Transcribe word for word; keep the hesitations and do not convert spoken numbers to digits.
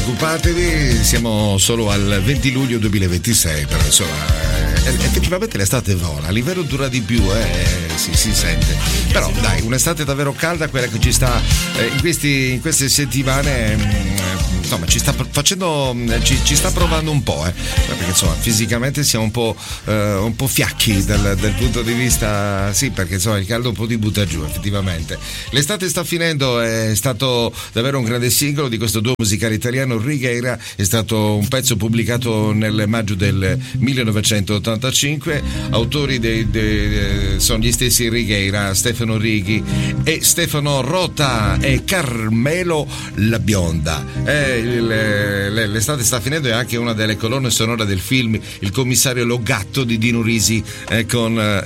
preoccupatevi, siamo solo al venti luglio duemilaventisei, però insomma eh, effettivamente l'estate vola, l'inverno dura di più, eh, si, si sente. Però dai, un'estate davvero calda, quella che ci sta eh, in, questi, in queste settimane, mh, insomma ci sta facendo, ci, ci sta provando un po', eh, perché insomma fisicamente siamo un po', eh, un po' fiacchi dal, dal punto di vista, sì, perché insomma il caldo un po' ti butta giù effettivamente. L'estate sta finendo, è stato davvero un grande singolo di questo duo musicale italiano. Righeira è stato un pezzo pubblicato nel maggio del millenovecentottantacinque. Autori dei, dei, sono gli stessi Righeira, Stefano Righi e Stefano Rota e Carmelo La Bionda. Eh, il, l'estate sta finendo, è anche una delle colonne sonore del film Il commissario Logatto di Dino Risi, eh, con